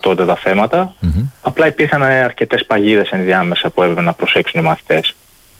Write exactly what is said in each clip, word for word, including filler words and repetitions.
τότε τα θέματα. Mm-hmm. Απλά υπήρχαν αρκετές παγίδες ενδιάμεσα που έπρεπε να προσέξουν οι μαθητές.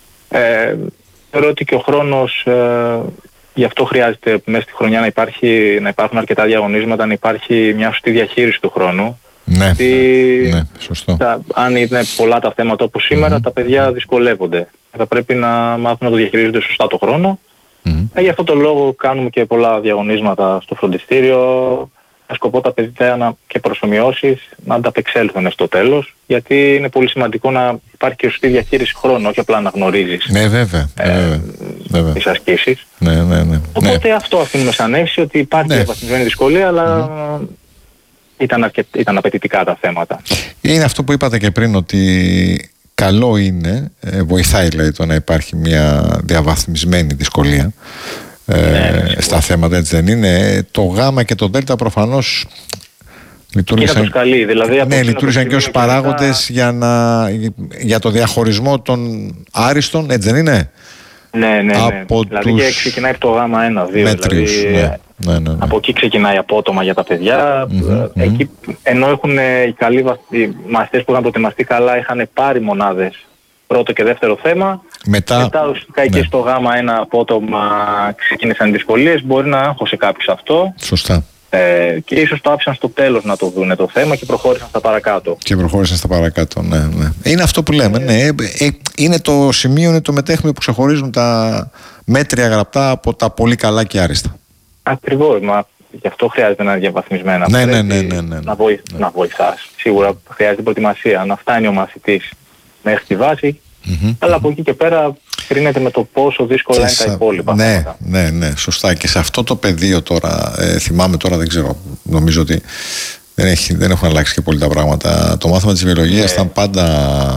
Ε, θεωρώ ότι και ο χρόνος, ε, γι' αυτό χρειάζεται μέσα στη χρονιά να, υπάρχει, να υπάρχουν αρκετά διαγωνίσματα, να υπάρχει μια σωστή διαχείριση του χρόνου. Ναι, γιατί ναι, σωστό. Τα, αν είναι πολλά τα θέματα όπως σήμερα, mm-hmm. τα παιδιά δυσκολεύονται. Θα πρέπει να μάθουν να το διαχειρίζονται σωστά το χρόνο. Mm-hmm. Ε, γι' αυτό το λόγο κάνουμε και πολλά διαγωνίσματα στο φροντιστήριο, με σκοπό τα παιδιά να, και προσομοιώσεις να ανταπεξέλθουν στο τέλος, γιατί είναι πολύ σημαντικό να υπάρχει και σωστή διαχείριση χρόνου, όχι απλά να γνωρίζεις ναι, βέβαια, ε, βέβαια, βέβαια. τις ασκήσεις. Ναι, ναι, ναι. Οπότε ναι. αυτό αφήνουμε σαν αίσθηση, ότι υπάρχει ναι. διαβαθμισμένη δυσκολία, αλλά mm-hmm. ήταν, αρκε... ήταν απαιτητικά τα θέματα. Είναι αυτό που είπατε και πριν, ότι καλό είναι, ε, βοηθάει δηλαδή το να υπάρχει μια διαβαθμισμένη δυσκολία ε, ναι, στα θέματα, έτσι δεν είναι? Το γάμα και το δέλτα προφανώς λειτουργήσαν, καλή, δηλαδή, ναι, λειτουργήσαν και ως παράγοντες τα... για, να, για το διαχωρισμό των άριστων, έτσι δεν είναι? Ναι, ναι, ναι. Από δηλαδή τους... ξεκινάει από το γάμα ένα δύο, μέτριους, δηλαδή, ναι. Ναι, ναι, ναι. Από εκεί ξεκινάει απότομα για τα παιδιά. Mm-hmm, εκεί, mm-hmm. Ενώ έχουν οι καλοί οι μαθητές που είχαν προετοιμαστεί καλά, είχαν πάρει μονάδες πρώτο και δεύτερο θέμα. Μετά, μετά ουσιαστικά εκεί ναι. στο γάμα ένα απότομα ξεκίνησαν οι δυσκολίες. Μπορεί να άγχωσε κάποιος αυτό. Σωστά. Ε, και ίσως το άφησαν στο τέλος να το δούνε το θέμα και προχώρησαν στα παρακάτω. Και προχώρησαν στα παρακάτω, ναι, ναι. Είναι αυτό που λέμε, ναι. Ε, είναι το σημείο, είναι το μετέχμιο που ξεχωρίζουν τα μέτρια γραπτά από τα πολύ καλά και άριστα. Ακριβώς, μα γι' αυτό χρειάζεται να είναι διαβαθμισμένα. Ναι, ναι, ναι, ναι, ναι, να, βοη, ναι. να βοηθάς. Σίγουρα χρειάζεται προετοιμασία, να φτάνει ο μαθητής μέχρι τη βάση, mm-hmm. αλλά από εκεί και πέρα κρίνεται με το πόσο δύσκολα είναι τα υπόλοιπα. Ναι, θέματα. ναι, ναι, σωστά. Και σε αυτό το πεδίο τώρα, ε, θυμάμαι τώρα, δεν ξέρω, νομίζω ότι δεν, έχει, δεν έχουν αλλάξει και πολύ τα πράγματα. Το μάθημα της βιολογίας ναι. ήταν πάντα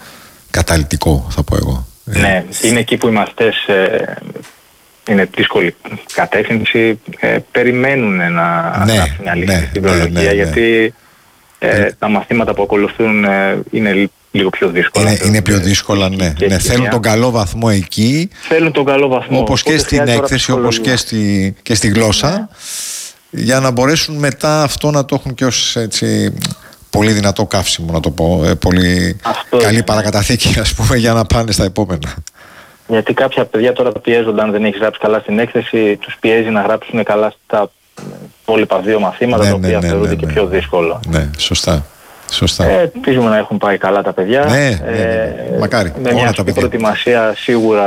καταλυτικό, θα πω εγώ. Ναι, ε, είναι εκεί που οι μαθητές... Ε, είναι δύσκολη κατεύθυνση, ε, περιμένουν να ναι, γράψουν μια λύση ναι, στην βιολογία, ναι, ναι, ναι. γιατί ε, ναι. τα μαθήματα που ακολουθούν ε, είναι λίγο πιο δύσκολα. Είναι, είναι πιο δύσκολα, ναι. ναι. Θέλουν τον καλό βαθμό εκεί, θέλουν τον καλό βαθμό, όπως και στην έκθεση, όπως και στη, και στη γλώσσα, ναι. για να μπορέσουν μετά αυτό να το έχουν και ως έτσι... πολύ δυνατό καύσιμο, να το πω, ε, πολύ αυτό καλή είναι. Παρακαταθήκη, ας πούμε, για να πάνε στα επόμενα. Γιατί κάποια παιδιά τώρα πιέζονται, αν δεν έχει γράψει καλά στην έκθεση, τους πιέζει να γράψουν καλά στα υπόλοιπα δύο μαθήματα, ναι, τα οποία ναι, ναι, θεωρούνται ναι, ναι, και πιο δύσκολο. Ναι, σωστά. σωστά. Ε, ελπίζουμε να έχουν πάει καλά τα παιδιά. Ναι, ναι, ναι, ναι. Μακάρι. Με μια σωστή προετοιμασία σίγουρα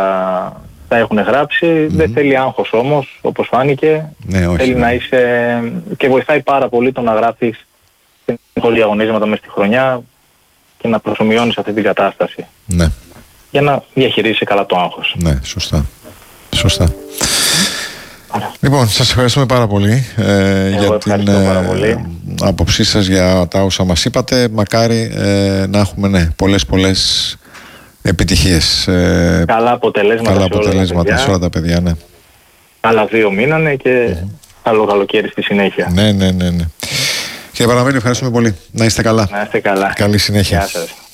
τα έχουν γράψει. Mm-hmm. Δεν θέλει άγχος όμως, όπως φάνηκε. Ναι, όχι, θέλει ναι. να είσαι... και βοηθάει πάρα πολύ το να γράφεις πολλοί αγωνίσματα μέσα στη χρονιά και να προσομοιώνεις αυτή την κατάσταση. Ναι. Για να διαχειρίζεσαι καλά το άγχος. Ναι, σωστά. Σωστά. Άρα. Λοιπόν, σας ευχαριστούμε πάρα πολύ ε, για την ε, άποψή σας, για τα όσα μας είπατε. Μακάρι ε, να έχουμε ναι, πολλές πολλές επιτυχίες. Ε, καλά αποτελέσματα, καλά σε, αποτελέσματα όλα σε όλα τα παιδιά. Ναι. Άλλα δύο μείνανε και mm-hmm. καλό καλοκαίρι στη συνέχεια. Ναι, ναι, ναι, ναι. Κύριε Παραμέλη, ευχαριστούμε πολύ. Να είστε καλά. Να είστε καλά. Καλή συνέχεια. Γεια σας.